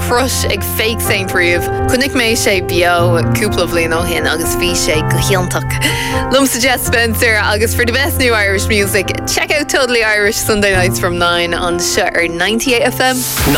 crush ag fake St. Reeve. Cunnic mé sé bio cúpla bblion ó hin agus bhí sé go hiantach. Lumsa Jess Spencer agus for the best new Irish music, check out Totally Irish Sunday nights from 9 on Shutter 98 FM.